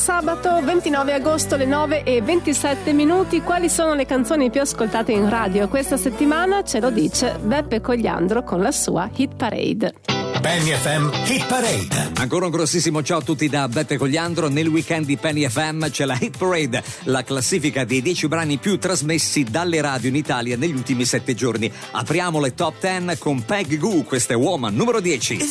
sabato 29 agosto alle 9:27. Quali sono le canzoni più ascoltate in radio questa settimana? Ce lo dice Beppe Cogliandro con la sua Hit Parade. Penny FM Hit Parade. Ancora un grossissimo ciao a tutti da Beppe Cogliandro. Nel weekend di Penny FM c'è la Hit Parade, la classifica dei 10 brani più trasmessi dalle radio in Italia negli ultimi 7 giorni. Apriamo le top 10 con Peg Goo, questa è Woman numero 10.